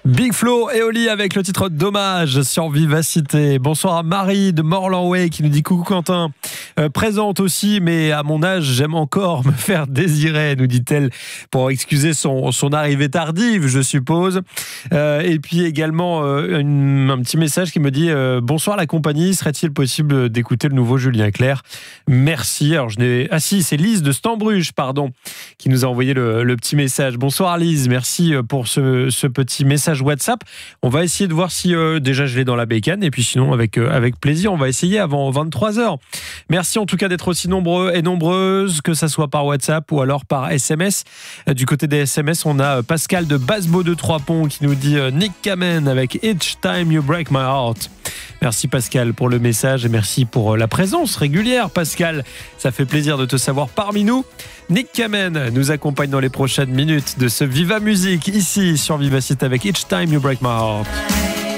Big Flo et Oli avec le titre Dommage sur Vivacité. Bonsoir à Marie de Morlanway qui nous dit coucou Quentin. Présente aussi, mais à mon âge, j'aime encore me faire désirer, nous dit-elle, pour excuser son arrivée tardive, je suppose. Et puis également un petit message qui me dit bonsoir la compagnie, serait-il possible d'écouter le nouveau Julien Clerc? Merci. Alors c'est Lise de Stambruge, qui nous a envoyé le petit message. Bonsoir Lise, merci pour ce petit message WhatsApp. On va essayer de voir si déjà je l'ai dans la bécane, et puis sinon avec plaisir, on va essayer avant 23h. Merci en tout cas d'être aussi nombreux et nombreuses, que ça soit par WhatsApp ou alors par SMS. Du côté des SMS, on a Pascal de Basbo de Trois-Ponts qui nous dit Nick Kamen avec Each Time You Break My Heart. Merci Pascal pour le message et merci pour la présence régulière Pascal. Ça fait plaisir de te savoir parmi nous. Nick Kamen nous accompagne dans les prochaines minutes de ce Viva Musique ici sur Vivacité avec Each Time You Break My Heart.